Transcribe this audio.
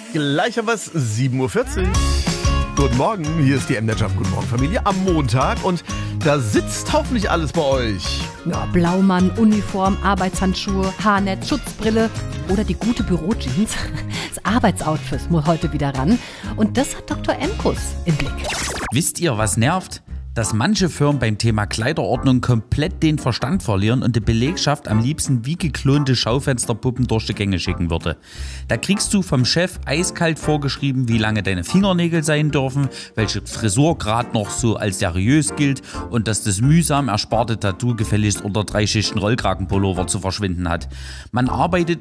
Gleich haben wir es, 7:40 Uhr. Guten Morgen, hier ist die MDR Jump. Guten Morgen, Familie, am Montag. Und da sitzt hoffentlich alles bei euch. Ja, Blaumann, Uniform, Arbeitshandschuhe, Haarnetz, Schutzbrille oder die gute Bürojeans. Das Arbeitsoutfit muss heute wieder ran. Und das hat Dr. Enkus im Blick. Wisst ihr, was nervt? Dass manche Firmen beim Thema Kleiderordnung komplett den Verstand verlieren und die Belegschaft am liebsten wie geklonte Schaufensterpuppen durch die Gänge schicken würde. Da kriegst du vom Chef eiskalt vorgeschrieben, wie lange deine Fingernägel sein dürfen, welche Frisur gerade noch so als seriös gilt und dass das mühsam ersparte Tattoo gefälligst unter 3 Schichten Rollkragenpullover zu verschwinden hat. Man arbeitet